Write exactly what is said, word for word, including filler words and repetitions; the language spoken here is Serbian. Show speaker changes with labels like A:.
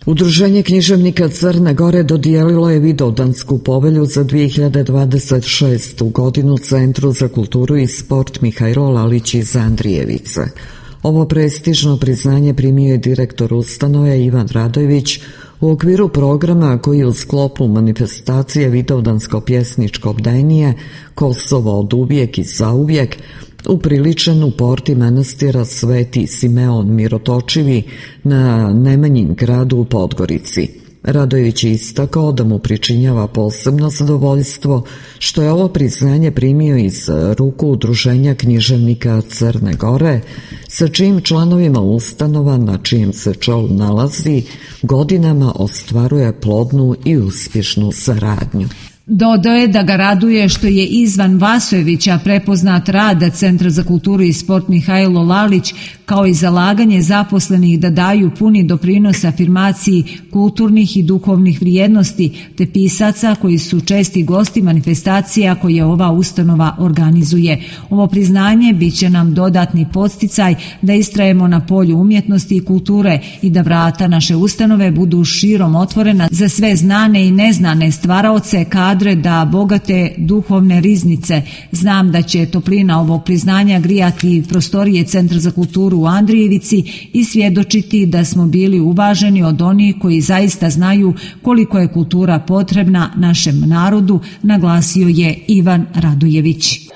A: Udruženje književnika Crne Gore dodijelilo je Vidovdansku povelju za dvije hiljade dvadeset šestu godinu Centru za kulturu i sport Mihajlo Lalić iz Andrijevice. Ovo prestižno priznanje primio je direktor ustanove Ivan Radojević u okviru programa koji u sklopu manifestacije Vidovdansko pjesničko bdenije Kosovo od uvijek i zauvijek upriličen u porti manastira Sveti Simeon Mirotočivi na Nemanjin gradu u Podgorici. Radojević je istakao da mu pričinjava posebno zadovoljstvo što je ovo priznanje primio iz ruku Udruženja književnika Crne Gore, sa čijim članovima ustanova na čijem se čelu nalazi godinama ostvaruje plodnu i uspješnu saradnju.
B: Dodao je da ga raduje što je izvan Vasojevića prepoznat rad Centra za kulturu i sport Mihajlo Lalić, kao i zalaganje zaposlenih da daju puni doprinos afirmaciji kulturnih i duhovnih vrijednosti, te pisaca koji su česti gosti manifestacija koje ova ustanova organizuje. Ovo priznanje bit će nam dodatni podsticaj da istrajemo na polju umjetnosti i kulture i da vrata naše ustanove budu širom otvorena za sve znane i neznane stvaraoce, kadre da bogate duhovne riznice. Znam da će toplina ovog priznanja grijati prostorije Centra za kulturu u Andrijevici i svjedočiti da smo bili uvaženi od onih koji zaista znaju koliko je kultura potrebna našem narodu, naglasio je Ivan Radojević.